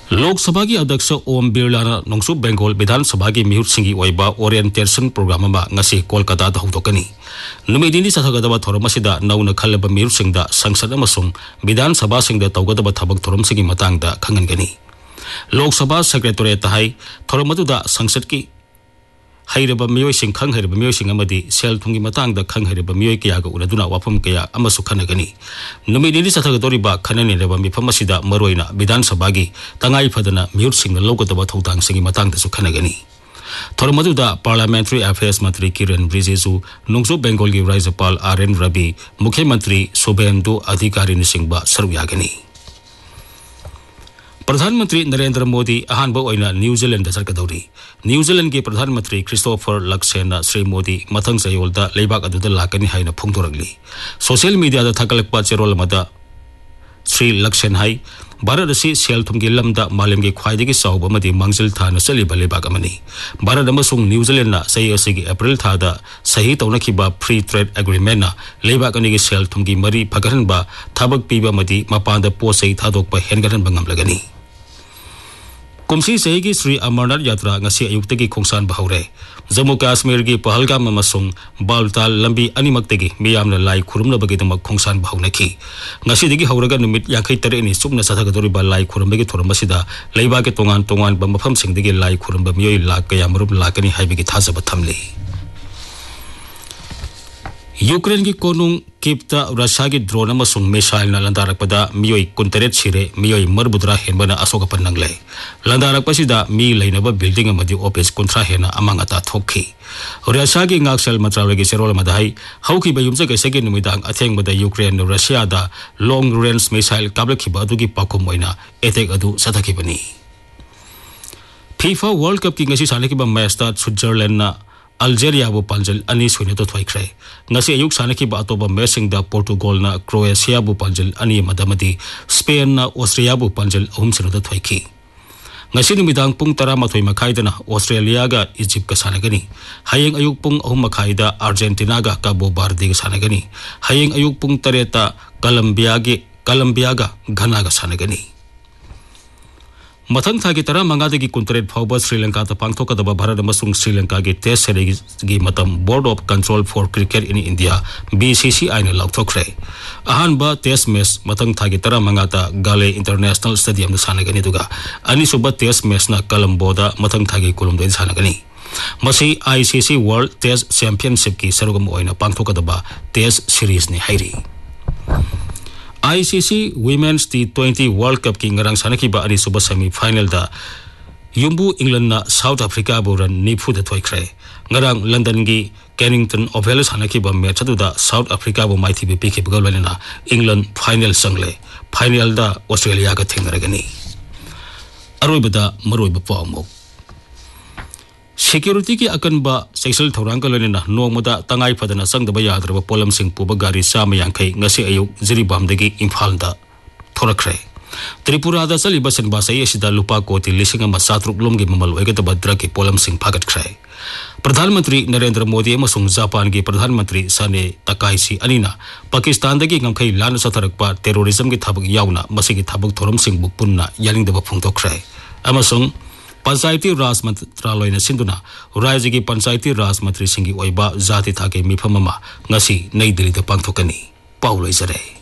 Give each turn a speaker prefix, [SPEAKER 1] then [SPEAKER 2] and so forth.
[SPEAKER 1] लोक सभा की अध्यक्ष ओम बिरला नोंसू बेंगोल विधान सभा की मिहुत सिंगी ओइबा ओरिएंटेशन प्रोग्राम अमा ngasi कोलकाता दा हौदोकनी नुमिदिनी सथगदबा थोरम असिदा नौना खल्लबा मिहुत सिंगदा संसद अमसुंग विधान सभा सिंगदा तौगदबा थबक थोरम सिंगी मतंगदा खंगनगनी लोक सभा सेक्रेटरीट हाई थोरम अदुदा संसद की हाइरबा मियोय सिंग खंग हाइरबा मियोय सिंग अमदी सेल थुंगी मतंगदा खंग हाइरबा मियोय कयागा उनदुना वाफम कया अमसु खनगनी नुमिदिनी सथगदोरिबा खननेरबा मिफम असिदा मरोइना विधान सभा की तंगाई फदना मिहुत सिंग लौगदबा थौतांग सिंगी मतंगदसु खनगनी थोरम अदुदा पार्लियामेंट्री अफेयर्स मंत्री किरण रिजिजू नोंसू बेंगोल की राज्यपाल आर.एन. रवि मुख्यमंत्री शुभेंदु अधिकारी सिंगबा सरुक यागनी प्रधानमंत्री नरेंद्र मोदी अहानबा ओइना न्यूजीलैंड चरकदौरी न्यूजीलैंड के प्रधानमंत्री क्रिस्टोफर लक्सेना श्री मोदी मथंग चयोलदा लेबाक अदुदा लाकनी हाइना फोंदोरगली सोशल मीडिया दा थकलकपा चेरोल मदा श्री लक्सेन हाई भारत असी सेल थुमगी लमदा मालेम के ख्वाइदगी साउब अमदी मंगजिल थाना चलिबा लेबाक अमनी भारत अमसुंग न्यूजीलैंड ना सही असिगी अप्रैल थादा सही तौनखिबा फ्री ट्रेड एग्रीमेंट ना लेबाक अनिगी सेल थुमगी मरी फगरनबा थबक पीबा मदी मपांदा पोसई थादोकपा हेनगरन बंगमलगनी कुमसी सही की श्री अमरनाथ यात्रा ngasi अयुक्तगी खोंसान बहौरे जम्मू कश्मीर की पहलगाम अमसुंग बालताल लंबी अनिमक्तगी मियामना लाई खुरुमनबगीदमक खोंसान बहौनखी ngasi दगी हौरगा नुमित 53 नि सुबना सथगदोरिबा लाई खुरुमबगी थोरमसिदा लेबा के तोंगान तोंगान मफम सिंगदगी लाई खुरुमबा मियोय लाख कया मरुम लाकनी हाइबगी थाजब थमली यूक्रेन की कोनुंग किप्ता रशिया की ड्रोन अमसुंग मिसाइल ना लंदारकपदा मियोय कुंतरेट सिरे मियोय मरबुद्रा हेनबना अशोकपन नंगले लंदारकपसिदा मी लेनबा बिल्डिंग अमदी ऑफिस कुंथ्रा हेना अमांगता थोखी रशिया की ngaksel मंत्रालय की सेरोल मदाई हौखी बयुमसे कैसेगी नुमिदांग अथेंगबदा यूक्रेन रशिया दा लॉन्ग रेंज मिसाइल काबलखिबा अदुगी पाकुम ओइना एटेक अदु सथखिबनी फीफा वर्ल्ड कप की ngasi सानेकिबा मैचता स्विट्जरलैंड ना अल्जेरिया बु पांजल अनि सुने तो थोइख्रे ngasi ayuk सानेकिबा अतोबा मैचिंगदा पोर्तुगल ना क्रोएशिया बु पांजल अनि मदमदी स्पेन ना ऑस्ट्रिया बु पांजल अहुम सुने तो थोइखी ngasi नुमिदांग पुंग 12 मखाइदना ऑस्ट्रेलिया गा इजिप्ट का सानेगनी हयेंग अयुक पुंग अहुम मखाइदा अर्जेंटीना गा काबो बार्दे गा सानेगनी हयेंग अयुक पुंग 3 कोलंबिया गा घना गा सानेगनी मथंग थागी तरह मंगादगी कुंतरेट फाउबा श्रीलंका ता पांगथोकदबा भारत अमसुंग श्रीलंका की टेस्ट सीरीज की मतम board of control for cricket in India BCCI ने लौथोखरे अहानबा टेस्ट मैच मथंग थागी तरह मंगाता गाले इंटरनेशनल स्टेडियम सानगनी दुगा अनिसुबा टेस्ट मैच ना कोलंबोदा मथंग थागी कोलंबो सानगनी मसी ICC वर्ल्ड टेस्ट चैंपियनशिप की सरुगम ओइना पांगथोकदबा टेस्ट सीरीज ने हाइरी ICC Women's T20 World Cup की ngarang sanaki ba ani suba semi final da yumbu England na South Africa bu ran nifu da thoikhre ngarang London gi Kennington Oval sanaki ba match adu da South Africa bu maithi be pike bgal na England final sangle final da Australia ga thengaragani aroibada maroiba pawmo security की अकनबा sexual थौरांग लनेना नोंगमदा तंगाई Fadna संगदबा याद्रबा pollen Singh पुबा गारी साम यांखै ngasi अयुक जिरिबामदगी Imphal दा थोरखरे त्रिपुरा दा चलिबा सनबासै असिदा लुपा कोटी लिसिंग अमा 7 लोमगी ममल ओइगदबा drug की pollen Singh फागतखरे प्रधानमंत्री Narendra Modi अमसुंग Japan की प्रधानमंत्री साने तकाइसी अनिना पाकिस्तान दगी ngमखै लान सथरकपा टेररिज्म की थबक यावना मसिगी थबक थोरम सिंह बुपुन्ना यालिंगदबा फुंगतोखरे अमसुंग पंचायती राज मंत्रालय सिंधुना राज्य की पंचायती राज मंत्री सिंह की ओइबा जाति थाके मिफम नई दिल्ली पांगथोकनी पाउ लैजरे।